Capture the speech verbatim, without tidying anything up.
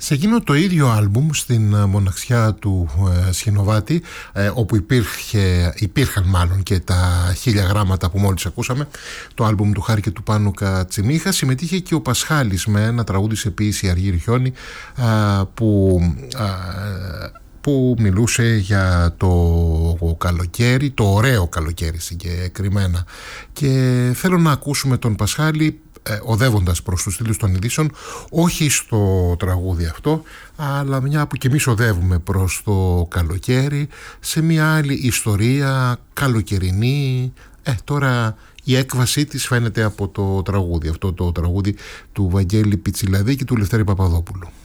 Σε εκείνο το ίδιο άλμπουμ, στην μοναξιά του ε, Σχοινοβάτη, ε, όπου υπήρχε, υπήρχαν μάλλον και τα χίλια γράμματα που μόλις ακούσαμε, το άλμπουμ του Χάρη και του Πάνου Κατσιμίχα, συμμετείχε και ο Πασχάλης με ένα τραγούδι σε ποίηση Αργύρι Χιόνι, α, που... Α, που μιλούσε για το καλοκαίρι, το ωραίο καλοκαίρι συγκεκριμένα. Και θέλω να ακούσουμε τον Πασχάλη ε, οδεύοντας προς τους στήλους των ειδήσεων, όχι στο τραγούδι αυτό, αλλά μια που και εμείς οδεύουμε προς το καλοκαίρι, σε μια άλλη ιστορία καλοκαιρινή. Ε, τώρα η έκβασή της φαίνεται από το τραγούδι, αυτό το τραγούδι του Βαγγέλη Πιτσιλαδή και του Λευτέρη Παπαδόπουλου.